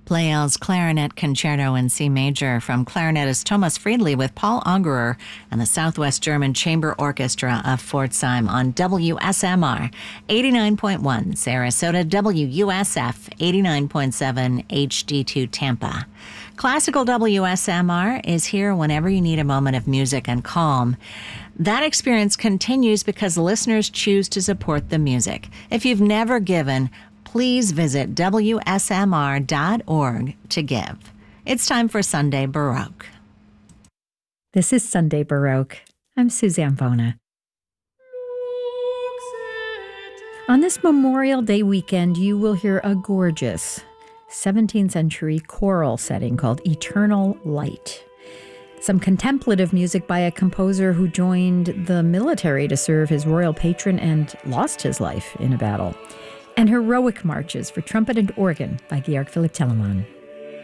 Pleyel's Clarinet Concerto in C major from clarinetist Thomas Friedli with Paul Augerer and the Southwest German Chamber Orchestra of Pforzheim on WSMR 89.1 Sarasota, WUSF 89.7 HD2 Tampa. Classical WSMR is here whenever you need a moment of music and calm. That experience continues because listeners choose to support the music. If you've never given, please visit WSMR.org to give. It's time for Sunday Baroque. This is Sunday Baroque. I'm Suzanne Bona. On this Memorial Day weekend, you will hear a gorgeous 17th century choral setting called Eternal Light. Some contemplative music by a composer who joined the military to serve his royal patron and lost his life in a battle. And heroic marches for trumpet and organ by Georg Philipp Telemann.